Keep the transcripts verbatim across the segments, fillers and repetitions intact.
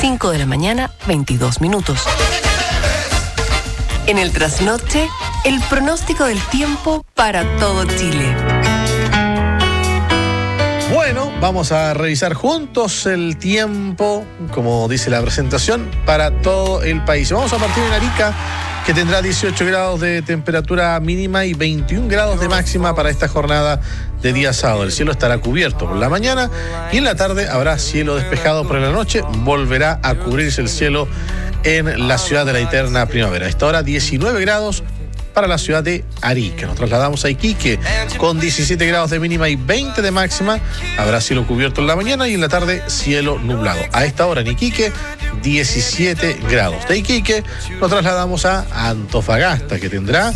cinco de la mañana, veintidós minutos. En el trasnoche, el pronóstico del tiempo para todo Chile. Bueno, vamos a revisar juntos el tiempo, como dice la presentación, para todo el país. Vamos a partir en Arica, que tendrá dieciocho grados de temperatura mínima y veintiún grados de máxima para esta jornada de día sábado. El cielo estará cubierto por la mañana y en la tarde habrá cielo despejado, pero en la noche volverá a cubrirse el cielo en la ciudad de la eterna primavera. A esta hora diecinueve grados para la ciudad de Arica. Nos trasladamos a Iquique con diecisiete grados de mínima y veinte de máxima. Habrá cielo cubierto en la mañana y en la tarde cielo nublado. A esta hora en Iquique diecisiete grados. De Iquique nos trasladamos a Antofagasta, que tendrá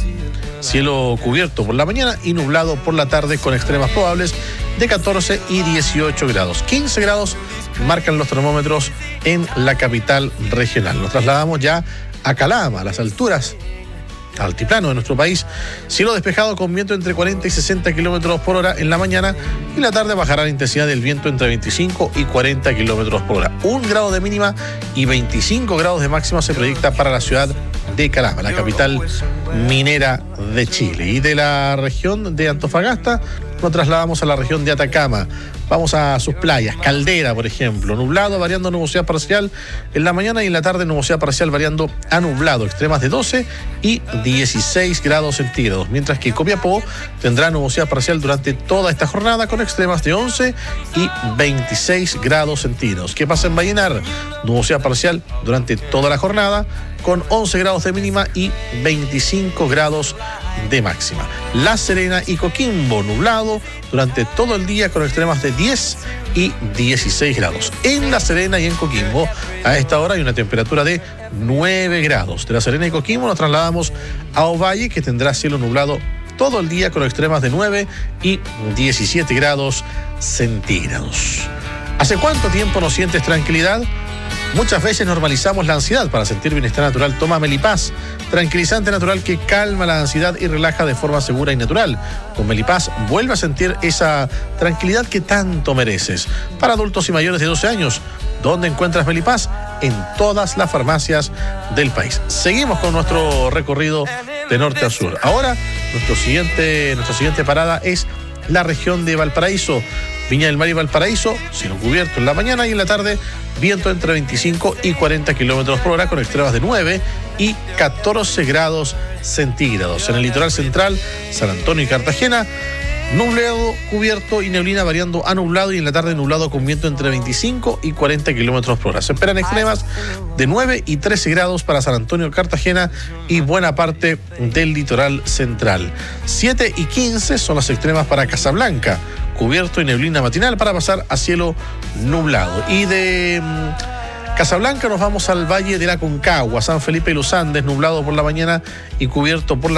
cielo cubierto por la mañana y nublado por la tarde con extremas probables de catorce y dieciocho grados. quince grados marcan los termómetros en la capital regional. Nos trasladamos ya a Calama, a las alturas altiplano de nuestro país. Cielo despejado con viento entre cuarenta y sesenta kilómetros por hora en la mañana y la tarde bajará la intensidad del viento entre veinticinco y cuarenta kilómetros por hora. Un grado de mínima y veinticinco grados de máxima se proyecta para la ciudad de Calama, la capital minera de Chile. Y de la región de Antofagasta nos trasladamos a la región de Atacama. Vamos a sus playas. Caldera, por ejemplo, nublado, variando nubosidad parcial en la mañana y en la tarde nubosidad parcial variando a nublado, extremas de doce y dieciséis grados centígrados, mientras que Copiapó tendrá nubosidad parcial durante toda esta jornada con extremas de once y veintiséis grados centígrados. ¿Qué pasa en Vallenar? Nubosidad parcial durante toda la jornada con once grados de mínima y veinticinco grados de máxima. La Serena y Coquimbo, nublado durante todo el día con extremas de diez y dieciséis grados. En La Serena y en Coquimbo, a esta hora hay una temperatura de nueve grados. De La Serena y Coquimbo nos trasladamos a Ovalle, que tendrá cielo nublado todo el día con extremas de nueve y diecisiete grados centígrados. ¿Hace cuánto tiempo no sientes tranquilidad? Muchas veces normalizamos la ansiedad. Para sentir bienestar natural, toma Melipaz, tranquilizante natural que calma la ansiedad y relaja de forma segura y natural. Con Melipaz vuelve a sentir esa tranquilidad que tanto mereces. Para adultos y mayores de doce años, ¿dónde encuentras Melipaz? En todas las farmacias del país. Seguimos con nuestro recorrido de norte a sur. Ahora, nuestro siguiente, nuestra siguiente parada es la región de Valparaíso. Viña del Mar y Valparaíso, cielo cubierto en la mañana y en la tarde, viento entre veinticinco y cuarenta kilómetros por hora con extremas de nueve y catorce grados centígrados. En el litoral central, San Antonio y Cartagena, nublado, cubierto y neblina variando a nublado y en la tarde nublado con viento entre veinticinco y cuarenta kilómetros por hora. Se esperan extremas de nueve y trece grados para San Antonio, Cartagena y buena parte del litoral central. siete y quince son las extremas para Casablanca, cubierto y neblina matinal para pasar a cielo nublado. Y de mmm, Casablanca nos vamos al Valle de la Concagua, San Felipe y Los Andes, nublado por la mañana y cubierto por la